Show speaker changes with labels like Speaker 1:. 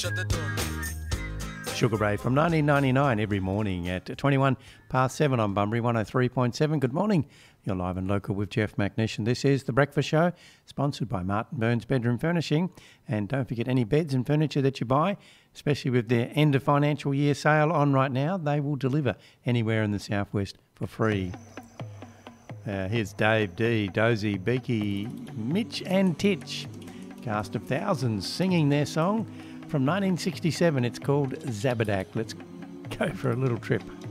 Speaker 1: Sugar Ray from 1999 every morning at 21 past 7 on Bunbury 103.7. Good morning. You're live and local with Jeff McNish, and this is The Breakfast Show, sponsored by Martin Burns Bedroom Furnishing. And don't forget, any beds and furniture that you buy, especially with their end of financial year sale on right now, they will deliver anywhere in the southwest for free. Here's Dave D, Dozy, Beaky, Mitch and Titch, cast of thousands singing their song from 1967. It's called Zabadak. Let's go for a little trip.